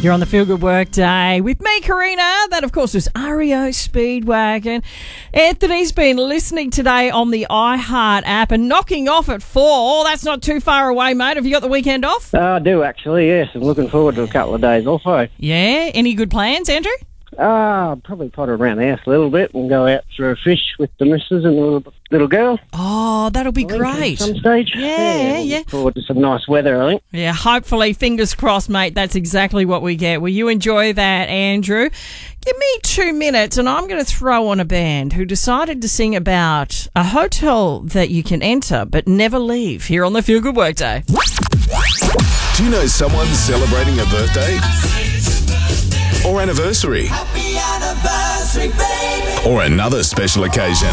You're on the Feel Good Work Day with me, Karina. That, of course, was REO Speedwagon. Anthony's been listening today on the iHeart app and knocking off at 4. That's not too far away, mate. Have you got the weekend off? I do, actually, yes. I'm looking forward to a couple of days off, eh? Yeah. Any good plans, Andrew? Probably potter around the house a little bit and go out for a fish with the missus and the little girl. Oh, that'll be great. At some stage. Yeah. Look forward to some nice weather, I think. Yeah, hopefully, fingers crossed, mate. That's exactly what we get. Will you enjoy that, Andrew? Give me 2 minutes and I'm going to throw on a band who decided to sing about a hotel that you can enter but never leave here on the Feel Good Work Day. Do you know someone celebrating a birthday? Or anniversary? Happy anniversary, baby. Or another special occasion?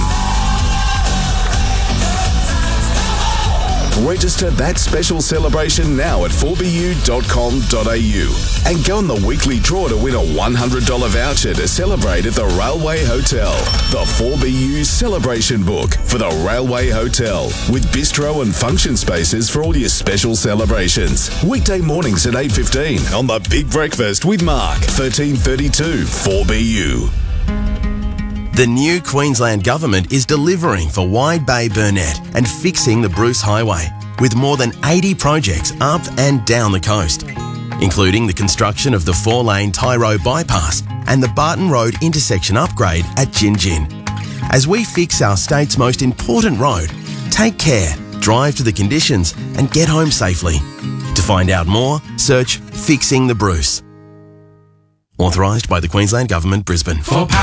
Register that special celebration now at 4bu.com.au and go on the weekly draw to win a $100 voucher to celebrate at the Railway Hotel. The 4BU Celebration Book for the Railway Hotel with bistro and function spaces for all your special celebrations. Weekday mornings at 8:15 on The Big Breakfast with Mark, 1332 4BU. The new Queensland Government is delivering for Wide Bay Burnett and fixing the Bruce Highway, with more than 80 projects up and down the coast, including the construction of the 4-lane Tyro bypass and the Barton Road intersection upgrade at Gin Gin. As we fix our state's most important road, take care, drive to the conditions and get home safely. To find out more, search Fixing the Bruce. Authorised by the Queensland Government, Brisbane.